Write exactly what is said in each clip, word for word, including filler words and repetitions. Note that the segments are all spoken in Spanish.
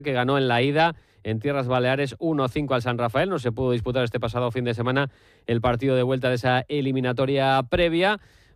que ganó en la ida en Tierras Baleares uno cinco al San Rafael. No se pudo disputar este pasado fin de semana el partido de vuelta de esa eliminatoria previa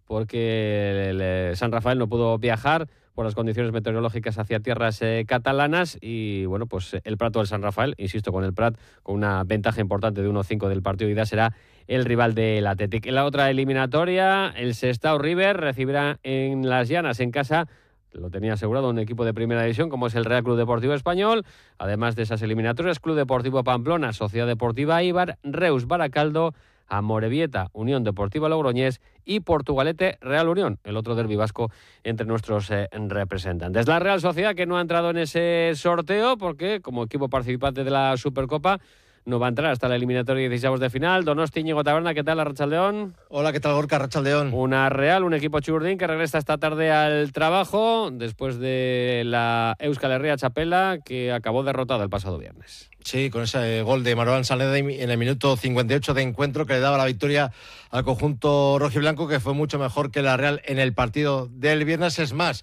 porque el, el San Rafael no pudo viajar por las condiciones meteorológicas hacia tierras eh, catalanas y bueno, pues el Prat del San Rafael, insisto, con el Prat con una ventaja importante de uno cinco del partido de ida, será el rival del Athletic. En la otra eliminatoria, el Sestao River recibirá en Las Llanas, en casa, lo tenía asegurado un equipo de primera división como es el Real Club Deportivo Español. Además de esas eliminatorias, Club Deportivo Pamplona, Sociedad Deportiva Eibar, Reus Baracaldo, Amorebieta, Unión Deportiva Logroñés y Portugalete Real Unión, el otro derbi vasco entre nuestros eh, representantes. La Real Sociedad, que no ha entrado en ese sorteo porque como equipo participante de la Supercopa no va a entrar hasta la eliminatoria de dieciséis de final. Donosti, Íñigo Taberna, ¿qué tal? Arratsaldeón. Hola, ¿qué tal, Gorka? Arratsaldeón. Una Real, un equipo churdín que regresa esta tarde al trabajo después de la Euskal Herria Txapela, que acabó derrotado el pasado viernes. Sí, con ese gol de Marouane Sanleda en el minuto cincuenta y ocho de encuentro que le daba la victoria al conjunto rojiblanco, que fue mucho mejor que la Real en el partido del viernes. Es más,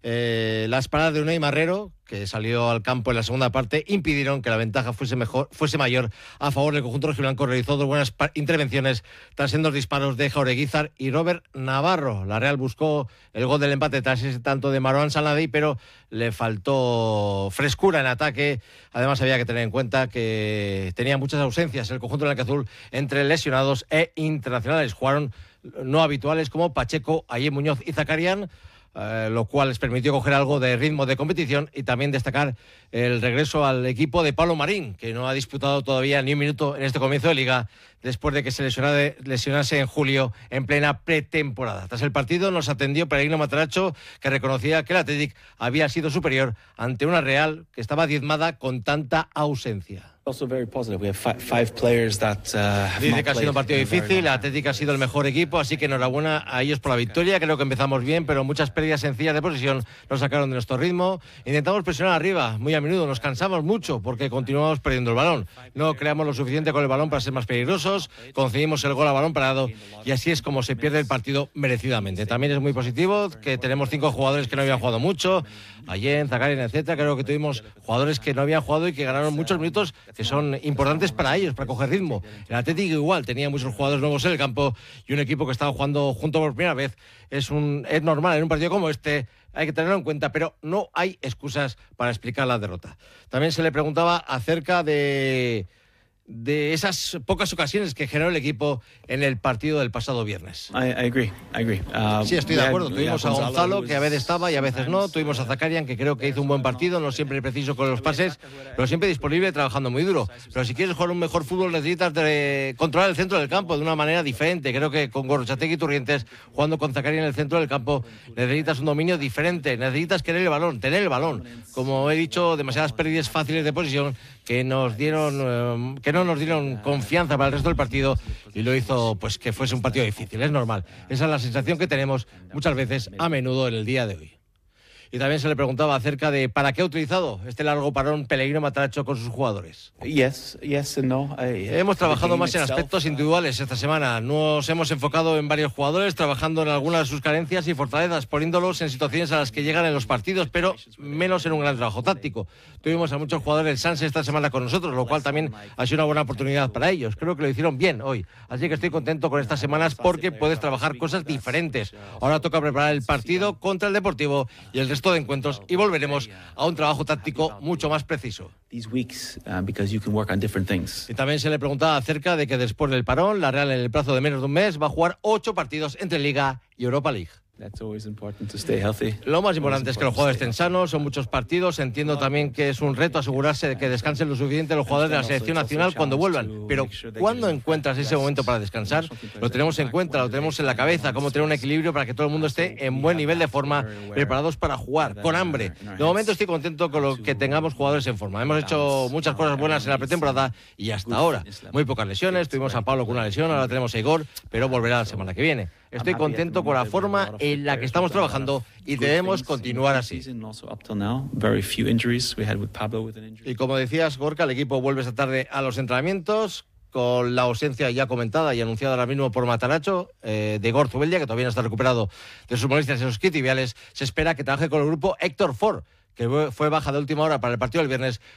eh, las paradas de Unai Marrero, que salió al campo en la segunda parte, impidieron que la ventaja fuese mejor, fuese mayor a favor del conjunto rojiblanco. Realizó dos buenas intervenciones tras sendos disparos de Jaureguizar y Robert Navarro. La Real buscó el gol del empate tras ese tanto de Marouane Sanleda, pero le faltó frescura en ataque. Además, había que tener en cuenta que tenía muchas ausencias el conjunto blanquiazul entre lesionados e internacionales. Jugaron no habituales como Pacheco, Ayer Muñoz y Zakarian, Eh, lo cual les permitió coger algo de ritmo de competición y también destacar el regreso al equipo de Pablo Marín, que no ha disputado todavía ni un minuto en este comienzo de liga después de que se lesionase, lesionase en julio en plena pretemporada. Tras el partido nos atendió Pellegrino Matarazzo, que reconocía que el Athletic había sido superior ante una Real que estaba diezmada con tanta ausencia. Also very positive. We have five, five players that uh, have Dice not que ha sido un partido difícil, el Atlético ha sido el mejor equipo, así que enhorabuena a ellos por la victoria. Creo que empezamos bien, pero muchas pérdidas sencillas de posesión nos sacaron de nuestro ritmo. Intentamos presionar arriba, muy a menudo nos cansamos mucho porque continuamos perdiendo el balón. No creamos lo suficiente con el balón para ser más peligrosos, concedimos el gol a balón parado y así es como se pierde el partido merecidamente. También es muy positivo que tenemos cinco jugadores que no habían jugado mucho, Allen, Zakarian, etcétera. Creo que tuvimos jugadores que no habían jugado y que ganaron muchos minutos que son importantes para ellos, para coger ritmo. El Atlético igual tenía muchos jugadores nuevos en el campo y un equipo que estaba jugando junto por primera vez. Es, un, es normal en un partido como este, hay que tenerlo en cuenta, pero no hay excusas para explicar la derrota. También se le preguntaba acerca de, de esas pocas ocasiones que generó el equipo en el partido del pasado viernes. I, I agree, I agree. Uh, sí, estoy de acuerdo. Tuvimos a Gonzalo, que a veces estaba y a veces no. Tuvimos a Zakarian, que creo que hizo un buen partido, no siempre preciso con los pases, pero siempre disponible, trabajando muy duro. Pero si quieres jugar un mejor fútbol, necesitas de controlar el centro del campo de una manera diferente. Creo que con Gorrotxategi y Turrientes, jugando con Zakarian en el centro del campo, necesitas un dominio diferente. Necesitas querer el balón, tener el balón. Como he dicho, demasiadas pérdidas fáciles de posición que nos dieron, eh, que no nos dieron confianza para el resto del partido y lo hizo pues que fuese un partido difícil. Es normal. Esa es la sensación que tenemos muchas veces, a menudo, en el día de hoy. Y también se le preguntaba acerca de para qué ha utilizado este largo parón Pellegrino Matarazzo con sus jugadores. Yes, yes and no. I, hemos trabajado más en aspectos individuales esta semana. Nos hemos enfocado en varios jugadores, trabajando en algunas de sus carencias y fortalezas, poniéndolos en situaciones a las que llegan en los partidos, pero menos en un gran trabajo táctico. Tuvimos a muchos jugadores del Sanse esta semana con nosotros, lo cual también ha sido una buena oportunidad para ellos. Creo que lo hicieron bien hoy. Así que estoy contento con estas semanas porque puedes trabajar cosas diferentes. Ahora toca preparar el partido contra el Deportivo y el resto de encuentros y volveremos a un trabajo táctico mucho más preciso. Y también se le preguntaba acerca de que después del parón, la Real en el plazo de menos de un mes va a jugar ocho partidos entre Liga y Europa League. Lo más importante es que los jugadores estén sanos, son muchos partidos. Entiendo también que es un reto asegurarse de que descansen lo suficiente los jugadores de la selección nacional cuando vuelvan. Pero ¿cuándo encuentras ese momento para descansar? Lo tenemos en cuenta, lo tenemos en la cabeza, cómo tener un equilibrio para que todo el mundo esté en buen nivel de forma, preparados para jugar, con hambre. De momento estoy contento con lo que tengamos jugadores en forma. Hemos hecho muchas cosas buenas en la pretemporada y hasta ahora. Muy pocas lesiones, tuvimos a Pablo con una lesión, ahora tenemos a Igor, pero volverá la semana que viene. Estoy contento con la forma en la que estamos trabajando y debemos continuar así. Y como decías, Gorka, el equipo vuelve esta tarde a los entrenamientos con la ausencia ya comentada y anunciada ahora mismo por Matarazzo eh, de Igor Zubeldia, que todavía no está recuperado de sus molestias en los isquiotibiales. Se espera que trabaje con el grupo Héctor Ford, que fue baja de última hora para el partido del viernes